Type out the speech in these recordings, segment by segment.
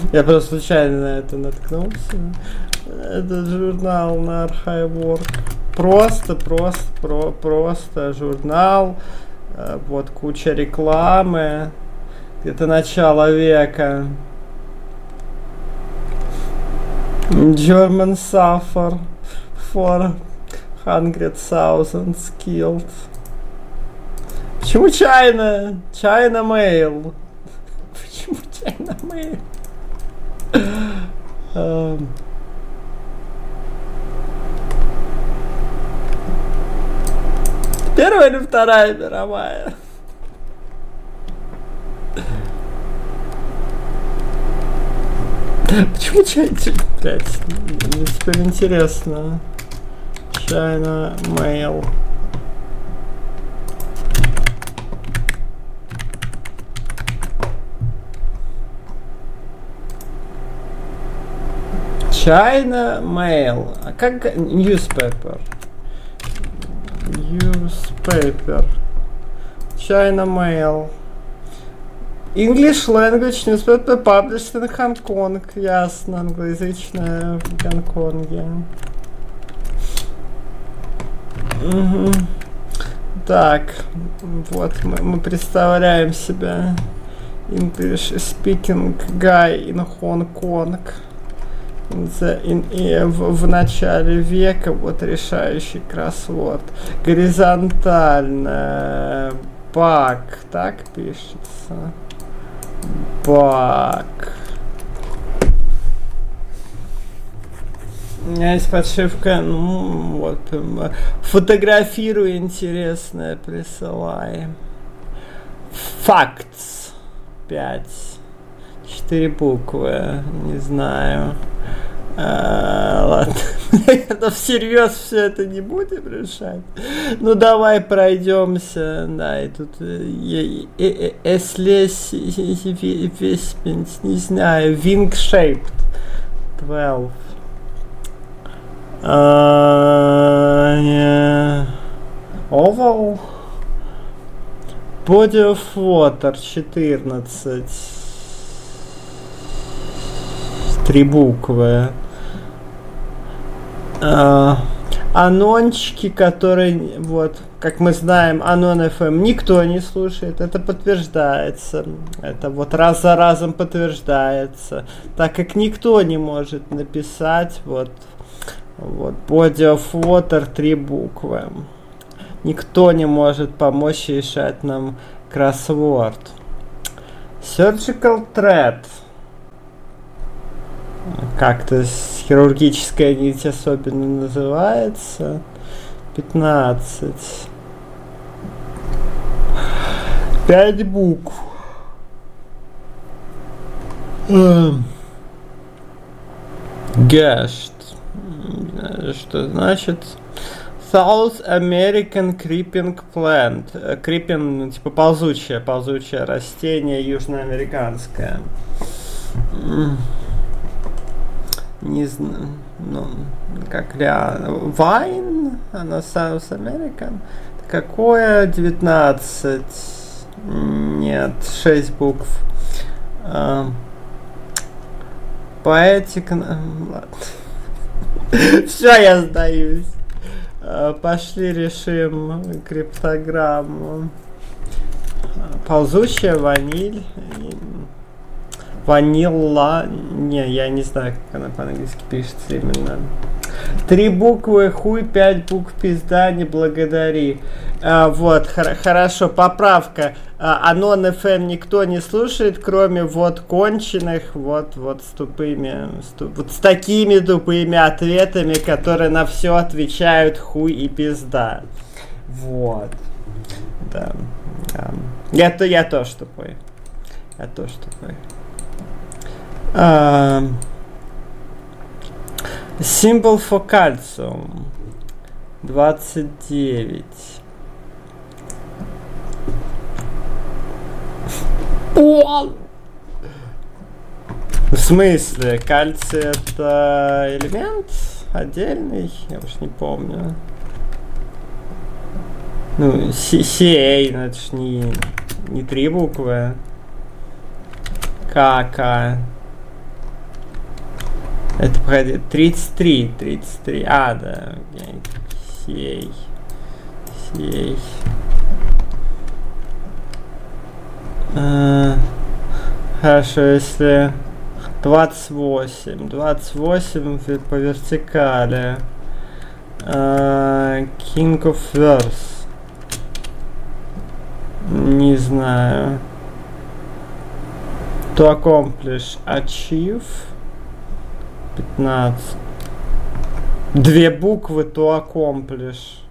Я просто случайно на это наткнулся. Этот журнал на Archive.org. Просто журнал. Вот куча рекламы. Где-то начало века. German suffer 400,000 killed. Почему China? China Mail. Почему China Mail? Первая или Вторая мировая? Почему China? Блять, мне теперь интересно. China Mail. China Mail. А как newspaper? Newspaper. China Mail. English language newspaper published in Hong Kong. Ясно, англоязычная в Гонконге. Угу. Так, вот мы представляем себя English speaking guy in Hong Kong. В начале века вот решающий кроссворд. Горизонтально. Бак, так пишется. Бак. У меня есть подшивка, ну вот, фотографирую интересное, присылаем. Facts 5. 4 буквы, не знаю. Ладно, наверное, всерьез все это не будем решать. Ну давай пройдемся. Да, и тут Эслес, не знаю, Wing Shaped 12. Oval. Body of Water 14. 3 буквы. Анончики, которые, вот, как мы знаем, Анон FM никто не слушает, это подтверждается. Это вот раз за разом подтверждается. Так как никто не может написать, вот Body of Water 3 буквы. Никто не может помочь решать нам кроссворд. Surgical Thread. Как-то хирургическая нить особенно называется. 15. 5 букв. Gashed. Что значит? South American Creeping Plant. Creeping, типа ползучее растение южноамериканское. Не знаю, ну, как реально. Вайн, она South American. Какое? 19. Нет, 6 букв. Поэтик. Ладно. Все, я сдаюсь. Пошли решим криптограмму. Ползущая ваниль. Ванилла. Не, я не знаю, как она по-английски пишется именно. 3 буквы хуй, 5 букв пизда, не благодари. Вот, хорошо, поправка. Анон FM никто не слушает, кроме вот конченых, вот с тупыми, вот с такими тупыми ответами, которые на все отвечают хуй и пизда. Вот. Да. Я тоже тупой. Symbol for calcium 29. В смысле? Кальций это элемент отдельный? Я уж не помню. Ну, CA, ну это ж не 3 буквы. КК. Это, погоди, 33. А, да. Сей. Хорошо, если 28 по вертикали. King of Verse. Не знаю. To accomplish. Achieve. 15. Две буквы to accomplish.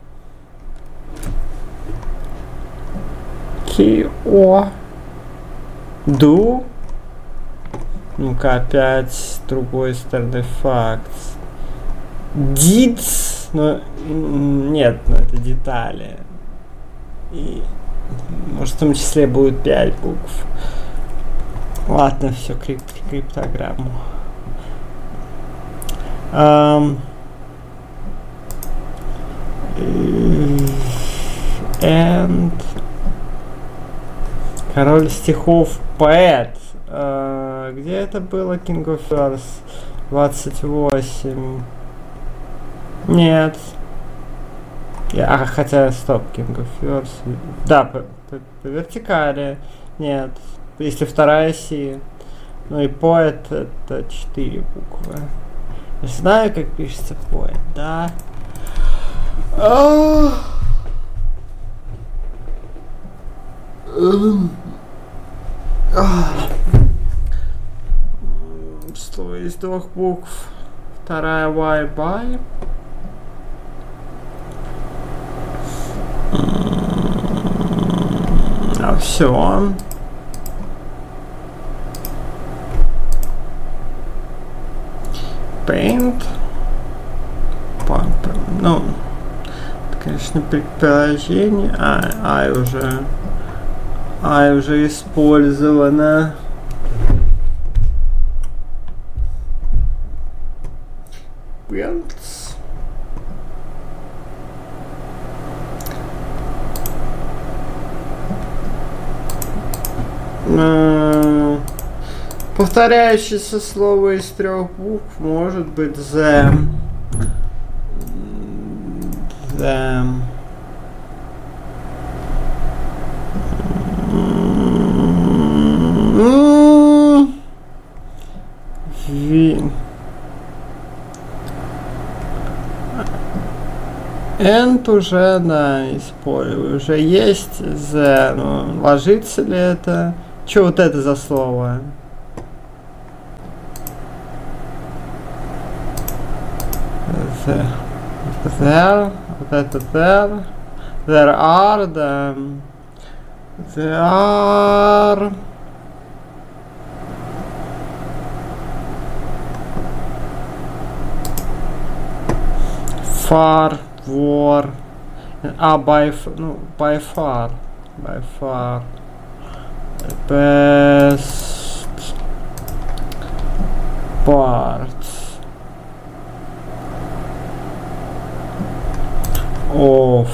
K-O. Do. Ну-ка, опять с другой стороны facts. Deeds. Ну, нет, ну это детали. И, может, в том числе будет 5 букв. Ладно, все, криптограмму. And король стихов, поэт. Где это было? King of Verse 28. Нет. Хотя, стоп, King of Verse. Да, по вертикали. Нет. Если вторая си. Ну и поэт это 4 буквы. Я знаю, как пишется поэт, да? Слово из 2 букв. Вторая Y-by. Все. Paint. Ну, это, конечно, предположение. уже использовано. Paints. Повторяющееся слово из 3 букв может быть them. And уже, да, использую. Уже есть the. Ну, ложится ли это? Что вот это за слово? There, вот это there. There are, да. There are. Far, war. By far. Best parts of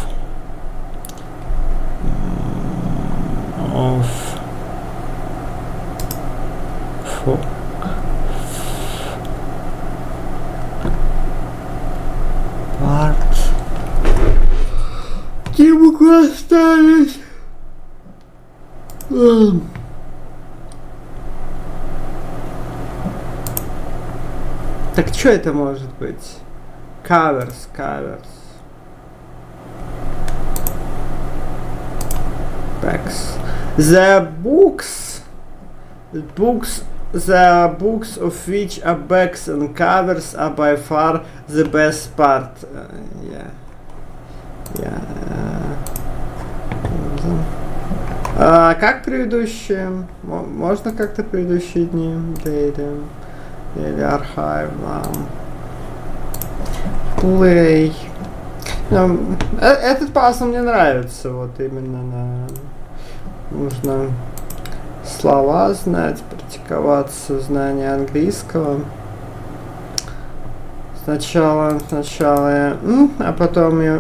parts. Какие буквы остались? Так что это может быть? Covers. Backs. The books of which are backs and covers are by far the best part. Как предыдущие? Можно как-то предыдущие дни? Или архив, play. Этот пазл мне нравится, вот именно нужно слова знать, практиковаться в знании английского. Сначала я а потом я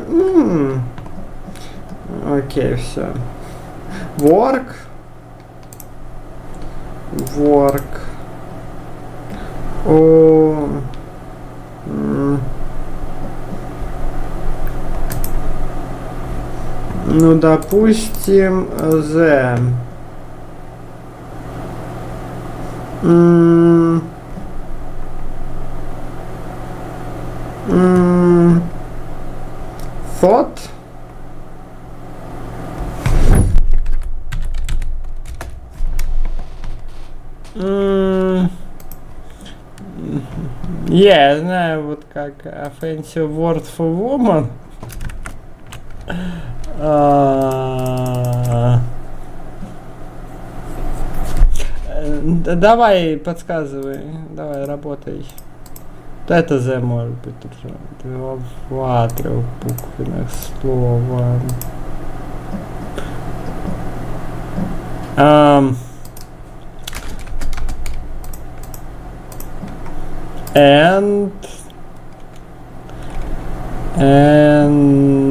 окей, все. Work. О, м, ну, допустим, the. М, thought. Я знаю, вот как offensive word for woman. Давай, подсказывай. Давай, работай. Это Z может быть уже. Два трехбуквенных слова. And